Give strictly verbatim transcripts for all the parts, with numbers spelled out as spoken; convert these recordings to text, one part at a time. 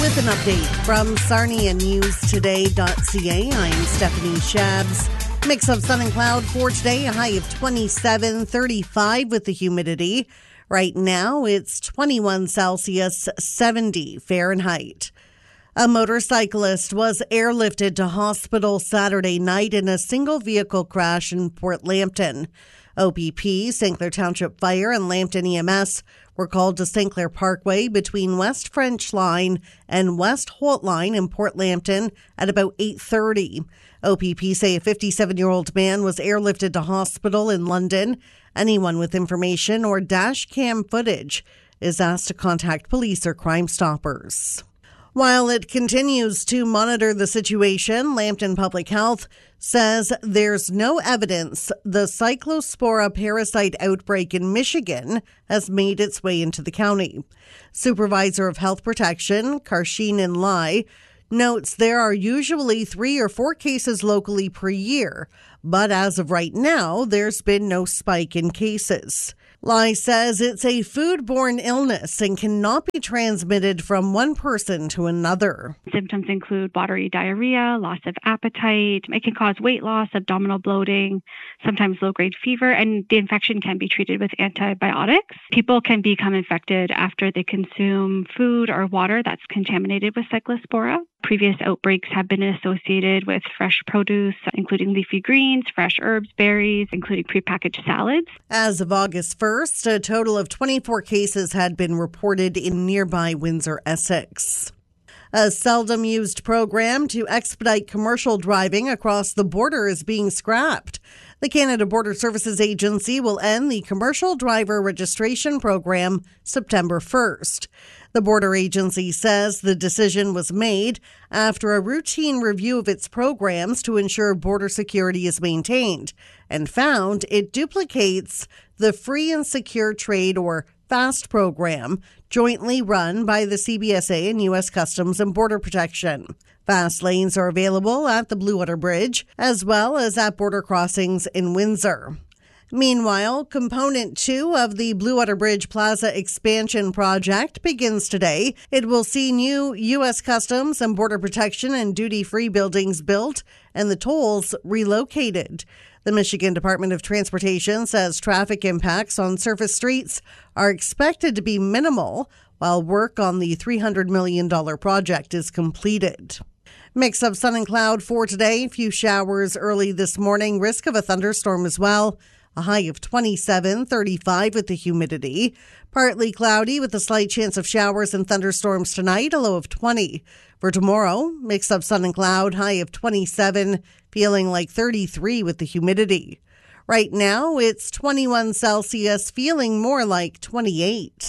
with an update from Sarnia News Today dot c a. I'm Stephanie Shabs. Mix of sun and cloud for today, a high of twenty-seven, thirty-five with the humidity. Right now, it's twenty-one Celsius, seventy Fahrenheit. A motorcyclist was airlifted to hospital Saturday night in a single vehicle crash in Port Lambton. O P P, Saint Clair Township Fire, and Lambton E M S were called to Saint Clair Parkway between West French Line and West Holt Line in Port Lambton at about eight thirty. O P P say a fifty-seven-year-old man was airlifted to hospital in London. Anyone with information or dash cam footage is asked to contact police or Crime Stoppers. While it continues to monitor the situation, Lambton Public Health says there's no evidence the Cyclospora parasite outbreak in Michigan has made its way into the county. Supervisor of Health Protection, Karsheen Lai, notes there are usually three or four cases locally per year, but as of right now, there's been no spike in cases. Lai says it's a foodborne illness and cannot be transmitted from one person to another. Symptoms include watery diarrhea, loss of appetite. It can cause weight loss, abdominal bloating, sometimes low-grade fever, and the infection can be treated with antibiotics. People can become infected after they consume food or water that's contaminated with Cyclospora. Previous outbreaks have been associated with fresh produce, including leafy greens, fresh herbs, berries, including prepackaged salads. As of August first, a total of twenty-four cases had been reported in nearby Windsor, Essex. A seldom used program to expedite commercial driving across the border is being scrapped. The Canada Border Services Agency will end the commercial driver registration program September first. The border agency says the decision was made after a routine review of its programs to ensure border security is maintained and found it duplicates the Free and Secure Trade, or FAST program, jointly run by the C B S A and U S Customs and Border Protection. Fast lanes are available at the Blue Water Bridge as well as at border crossings in Windsor. Meanwhile, Component two of the Blue Water Bridge Plaza expansion project begins today. It will see new U S Customs and Border Protection and duty-free buildings built and the tolls relocated. The Michigan Department of Transportation says traffic impacts on surface streets are expected to be minimal while work on the three hundred million dollars project is completed. Mix of sun and cloud for today. A few showers early this morning. Risk of a thunderstorm as well. A high of twenty-seven, thirty-five with the humidity. Partly cloudy with a slight chance of showers and thunderstorms tonight, a low of twenty. For tomorrow, mix of sun and cloud, high of twenty-seven, feeling like thirty-three with the humidity. Right now, it's twenty-one Celsius, feeling more like twenty-eight.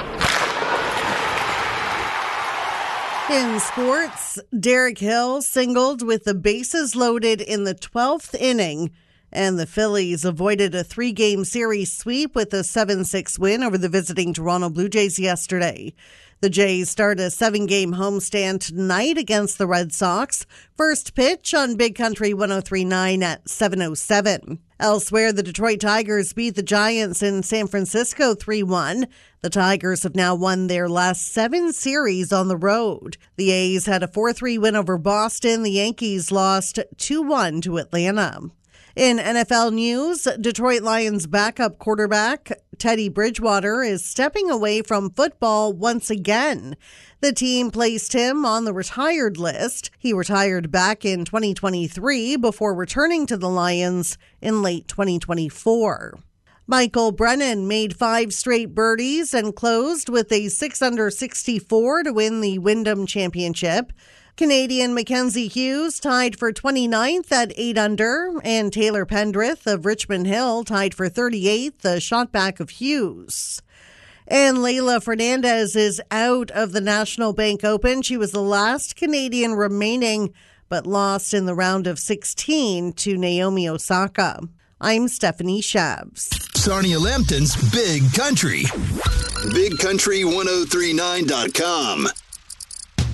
In sports, Derek Hill singled with the bases loaded in the twelfth inning, and the Phillies avoided a three-game series sweep with a seven six win over the visiting Toronto Blue Jays yesterday. The Jays start a seven-game homestand tonight against the Red Sox. First pitch on Big Country one oh three point nine at seven oh seven. Elsewhere, the Detroit Tigers beat the Giants in San Francisco three one. The Tigers have now won their last seven series on the road. The A's had a four three win over Boston. The Yankees lost two one to Atlanta. In N F L news, Detroit Lions backup quarterback Teddy Bridgewater is stepping away from football once again. The team placed him on the retired list. He retired back in twenty twenty-three before returning to the Lions in late twenty twenty-four. Michael Brennan made five straight birdies and closed with a six under sixty-four to win the Wyndham Championship. Canadian Mackenzie Hughes tied for twenty-ninth at eight under, and Taylor Pendrith of Richmond Hill tied for thirty-eighth, a shot back of Hughes. And Leylah Fernandez is out of the National Bank Open. She was the last Canadian remaining, but lost in the round of sixteen to Naomi Osaka. I'm Stephanie Shabs. Sarnia Lambton's Big Country. big country ten thirty-nine dot com.